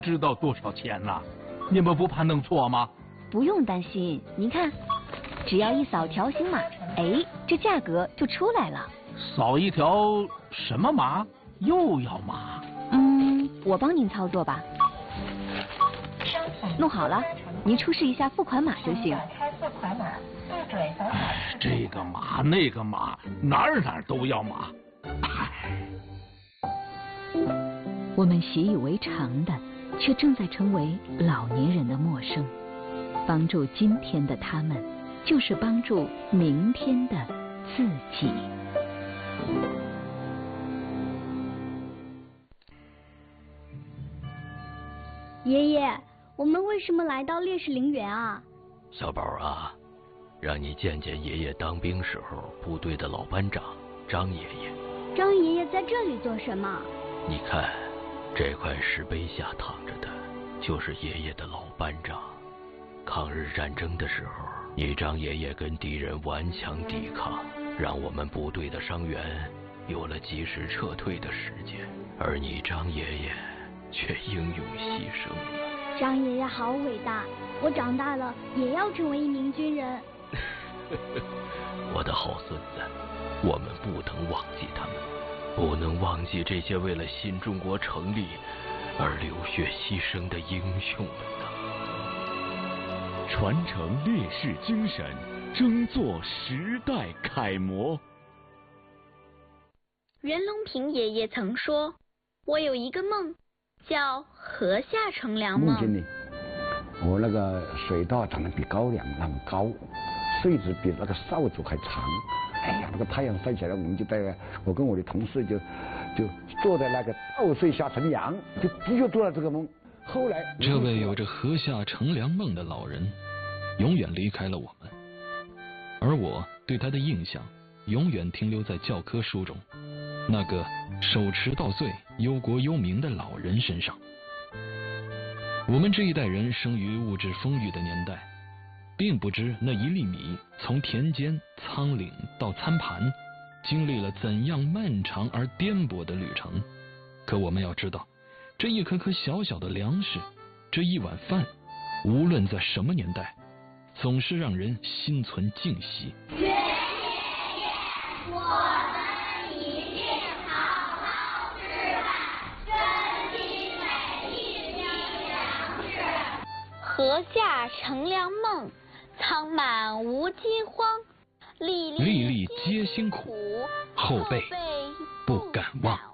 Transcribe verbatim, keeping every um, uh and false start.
知道多少钱呢？你们不怕弄错吗？ 不用担心，您看，只要一扫条形码，哎，这价格就出来了。 扫一条什么码？又要码？ 嗯，我帮您操作吧。弄好了，您出示一下付款码就行。 哎，这个码那个码，哪儿哪儿都要码。 我们习以为常的，却正在成为老年人的陌生。帮助今天的他们，就是帮助明天的自己。 爷爷，我们为什么来到烈士陵园啊？ 小宝啊，让你见见爷爷当兵时候部队的老班长张爷爷。 张爷爷在这里做什么？ 你看，这块石碑下躺着的，就是爷爷的老班长。抗日战争的时候，你张爷爷跟敌人顽强抵抗，让我们部队的伤员有了及时撤退的时间，而你张爷爷却英勇牺牲了。 张爷爷好伟大，我长大了也要成为一名军人。 我的好孙子，我们不能忘记他们，不能忘记这些为了新中国成立而流血牺牲的英雄们呐！ 传承烈士精神，争做时代楷模。 袁隆平爷爷曾说：“我有一个梦，叫河下乘凉梦。” 梦见呢，我那个水稻长得比高粱那么高，穗子比那个扫帚还长。哎呀，那个太阳晒起来，我们就在，我跟我的同事就就坐在那个稻穗下乘凉，就的确做了这个梦。后来， 这位有着河下乘凉梦的老人，永远离开了我们，而我对他的印象永远停留在教科书中那个手持稻穗、忧国忧民的老人身上。我们这一代人生于物质丰裕的年代，并不知那一粒米从田间、仓廪到餐盘，经历了怎样漫长而颠簸的旅程。可我们要知道，这一颗颗小小的粮食，这一碗饭，无论在什么年代，总是让人心存敬惜。 岳爷爷，我们一定好好吃饭，珍惜每一粒粮食。 河下乘凉梦，苍满无饥荒，粒粒粒皆辛苦，后辈不敢忘。